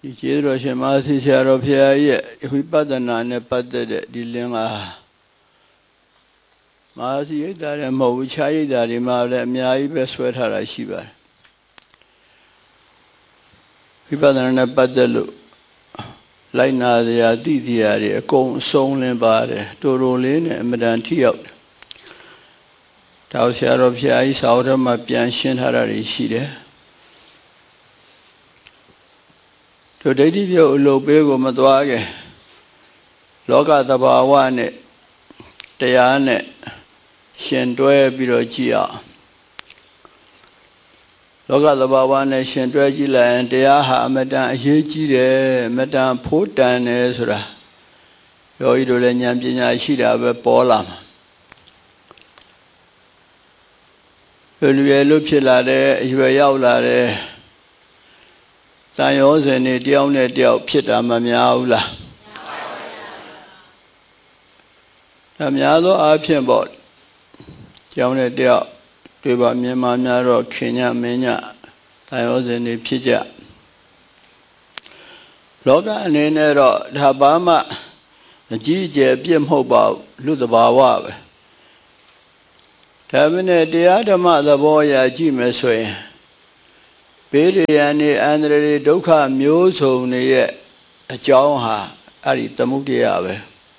ဒီကျေးဇူးတော်ရှင်မဟာစီဆရာတော်ဘုရားရဲ့ဝိပဿနာနဲ့ပတ်သက်တဲ့ဒီလင်းကမဟာစီရိတ်တာလည်းမဟုတ်ဘူးခြားရိတ်တာတွေမှာလည်းအများကြီးပဲဆွဲထားတာရှိပါတယ်ဝိပဿနာနဲ့ပတ်သက်လို့လိုက်နာစရာသိစရာတွေအကုန်အစုံလင်ပါတယ်တိုးတိုးလေးနဲ့အမတန်ထိရောက်တယ်တောက်ဆရာတော်ဘုရားကြီးစာအုပ်ထဲမှာပြန်ရှင်းထားတာတွေရှိတယ်တို့ဒိဋ္ဌိပြုတ်အလုပ်ပေးကိုမသွားခင်လောကသဘာဝနဲ့တရားနဲ့ရှင်တွဲပြီးတော့ကြည့်အောင်လောကသဘာဝနဲ့ရှင်တွဲကြည့်လိုက်ရင်တရားဟာအမတန်အရေးကြီးတယ်အမတန်ဖို့တန်တယ်ဆိုတာယောဂီတို့လည်းဉာဏ်ပညာရှိတာပဲပေါ်လာမှာလူရလို့ဖြစ်လာတဲ့အရွယ်ရောက်လာတဲ့တန်ရောစဉ်နေတယောက်နဲ့တယောက်ဖြစ်တာမများဘူးလားဒါများသောအားဖြင့်ပေါ့တယောက်နဲ့တယောက်တွေ့ပါမြင်မှများတော့ခင်ညမင်းညတန်ရောစဉ်နေဖြစ်ကြလောကအနေနဲ့တော့ဒါဘာမှအကြီးအကျယ်ပြည့်မဟုတ်ပါဘူးလူသဘာဝပဲဒါပေမဲ့တရားဓမ္မသဘောအရကြည့်မယ်ဆိုရင်ဘေးရန်နေအန္တရာယ်ဒုက္ခမျိုးစုံတွေရဲ့အကြောင်းဟာအဲ့ဒီသမုဒိယပဲ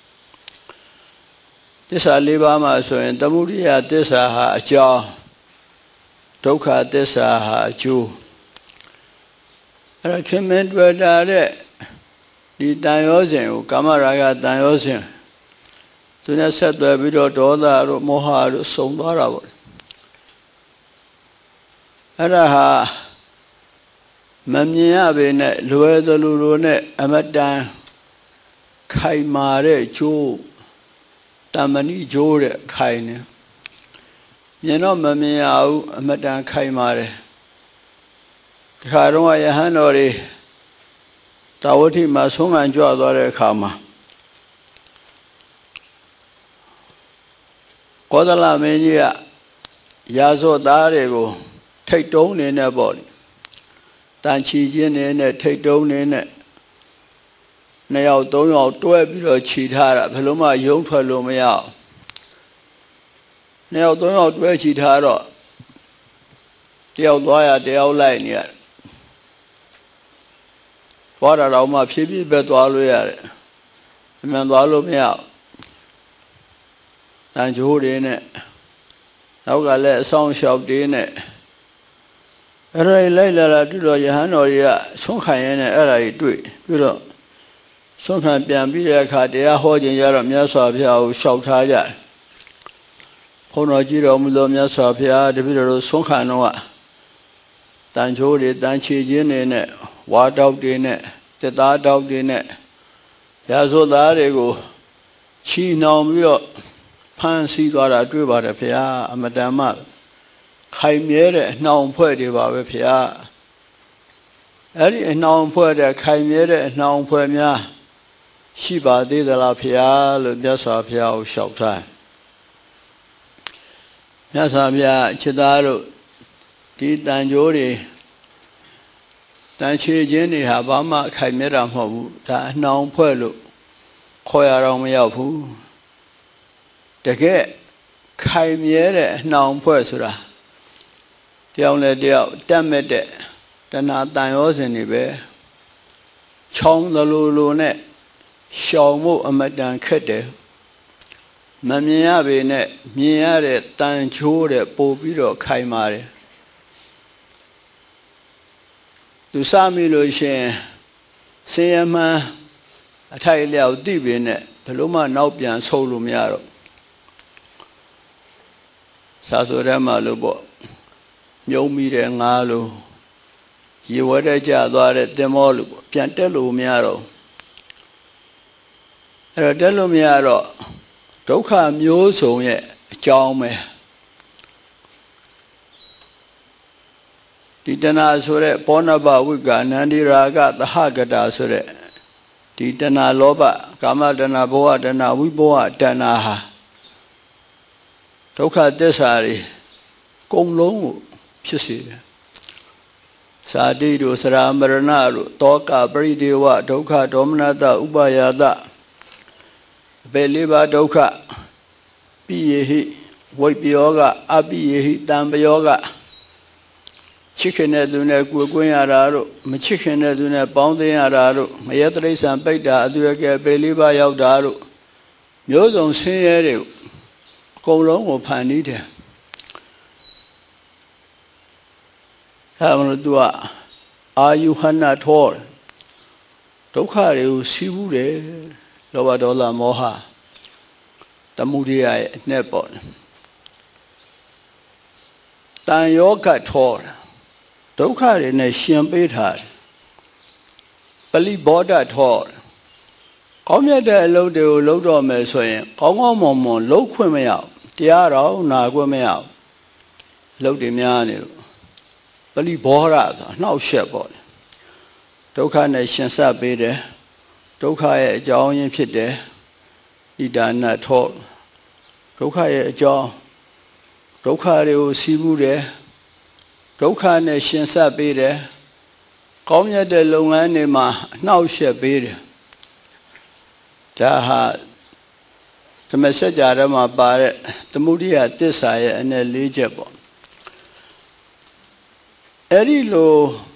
သစ္စာ၄ပါးမှာဆိုရင်သမုဒိယသစ္စာဟာအကြောင်းဒုက္ခသစ္စာဟာအကျိုးအဲ့ဒါခင်မင်းတွေ့တာတဲ့ဒီတန်ရောစဉ်ကိုကာမရာဂတန်ရောစဉ်သူနဲ့ဆက်သွယ်ပြီးတော့ဒေါသတို့မောဟတို့စုံသွားတာပေါ့အဲ့ဒါဟာမမြင်ရပေနဲ့လွယ်သလိုလိုနဲ့အမတန်ခိုင်မာတဲ့ကျိုးတမဏိကျိုးတဲ့ခိုင်နေမြင်တော့မမြင်ရဘူးအမတန်ခိုင်မာတယ်ဒီခါတော့ယဟန်တော်တွေတာဝတိမှာဆုံးခံကြွသွားတဲ့အခါမှာကောသလမင်းကြီးကရာဇောသားတွေကိုထိတ်တုံးနေနဲ့ပေါ့တန်ချီခြင်းနဲ့ထိတ်တုံးနေနဲ့2ယောက်3ယောက်တွဲပြီးတော့ခြီထားတာဘယ်လိုမှယုံထွက်လို့မရအောင်2ယောက်3ယောက်တွဲခြီထားတော့တယောက်သွားရတယောက်လိုက်နေရတယ်သွားတာတော့မှဖြည်းဖြည်းပဲသွားလို့ရတယ်အမှန်သွားလို့မရအောင်တန်ချိုးတွေနဲ့နောက်ကလည်းအဆောင်လျှောက်တွေနဲ့အဲ့ဒါလိုက်လာတွေ့တော့ယဟန်တော်ကြီးကဆုံးခံရင်းနဲ့အဲ့ဒါကြီးတွေ့ပြီးတော့ဆုံးခံပြန်ပြီးတဲ့အခါတရားဟောခြင်းကြတော့မြတ်စွာဘုရားကိုလျှောက်ထားကြတယ်ဘုန်းတော်ကြီးတော်မူသောမြတ်စွာဘုရားတပည့်တော်ဆုံးခံတော့တန်ချိုးတွေတန်ချီခြင်းတွေနဲ့ဝါတောက်တွေနဲ့တက်သားတောက်တွေနဲ့ရာဇဝသားတွေကိုချီနှောင်ပြီးတော့ဖမ်းဆီးသွားတာတွေ့ပါတယ်ဘုရားအမတန်မှခိုင်မြဲတဲ့အနှောင်ဖွဲ့တွေပါပဲဘုရားအဲ့ဒီအနှောင်ဖွဲ့တဲ့ခိုင်မြဲတဲ့အနှောင်ဖွဲ့များရှိပါသေးသလားဘုရားလို့မြတ်စွာဘုရားကိုလျှောက်ထားမြတ်စွာဘုရားခြေသားတို့ဒီတန်ကြိုးတွေတန်ချေခြင်းတွေဟာဘာမှခိုင်မြဲတာမဟုတ်ဘူးဒါအနှောင်ဖွဲ့လို့ခေါ်ရတော့မရောက်ဘူးတကယ်ခိုင်မြဲတဲ့အနှောင်ဖွဲ့ဆိုတာတယောက်နဲ့တယောက်တတ်မဲ့တဲ့တဏှာတန်ရောစဉ်တွေပဲချောင်းသလိုလိုနဲ့ရှောင်မှုအမတန်ခက်တယ်မမြင်ရပေနဲ့မြင်ရတဲ့တန်ချိုးတဲ့ပို့ပြီးတော့ခိုင်မာတယ်သူစမိလို့ရှင်စင်ရမှန်းအထိုက်လျောက်သိပေနဲ့ဘယ်လို့မှနောက်ပြန်ဆုပ်လို့မရတော့စာဆိုထဲမှာလို့ပေါ့မြုံမိတဲ့ငါလို့ရေဝဲတဲ့ကြသွားတဲ့သင်္ဘောလို့ပေါ့ပြန်တက်လို့မရတော့အဲ့တော့တက်လို့မရတော့ဒုက္ခမျိုးစုံရဲ့အကြောင်းပဲဒီတဏှာဆိုတဲ့ပောနဘဝိကနန္ဒီရာဂသဟကတာဆိုတဲ့ဒီတဏှာလောဘကာမတဏှာဘဝတဏှာဝိဘဝတဏှာဟာဒုက္ခသစ္စာတွေကုန်လုံးကိုဖြစ်စေတယ်စစာတိတို့စရာမရဏတို့တောကပရိဒေဝဒုက္ခဒေါမနတဥပယာတဘယ်လေးပါဒုက္ခပိယေဟိဝိပယောကအပိယေဟိတံပယောကချစ်ခင်တဲ့သူနဲ့ကိုယ်ကွင်းရတာတို့မချစ်ခင်တဲ့သူနဲ့ပေါင်းသင်းရတာတို့မယတရိစ္ဆာန်ပိတ်တာအသွယ်ကဲဘယ်လေးပါရောက်တာတို့မျိုးစုံဆင်းရဲတွေအကုန်လုံးကိုဖန်တီးတယ်အဲမလို့သူကအာယုဟနထောဒုက္ခတွေကိုစီးဘူးတယ်လောဘဒေါသမောဟသမုဒိယရဲ့အနဲ့ပေါ့တန်ယောဂထောဒုက္ခတွေနဲ့ရှင်ပေးထားတယ်ပလိဘောဓထောကောင်းမြတ်တဲ့အလုပ်တွေကိုလုပ်တော့မယ်ဆိုရင်ကောင်းကောင်းမွန်မွန်လုပ်ခွင့်မရဘူးတရားတော်နာခွင့်မရဘူးလုပ်တွေများနေလို့ပလိဘောဓဆိုနှောက်ရှက်ပေါ့ဒုက္ခနဲ့ရှင်ဆက်ပေးတယ်ဒုက္ခရဲ့အကြောင်းရင်းဖြစ်တယ်ဣဒါနထောဒုက္ခရဲ့အကြောင်းဒုက္ခတွေကိုစီးမှုတယ်ဒုက္ခနဲ့ရှင်ဆက်ပေးတယ်ကောင်းမြတ်တဲ့လုပ်ငန်းတွေမှာအနှောက်အယှက်ပေးတယ်ဒါဟာသမစကြာရမှာပါတဲ့သမုဒိယသစ္စာရဲ့အ내၄ချက်ပေါ့အဲ့ဒီလို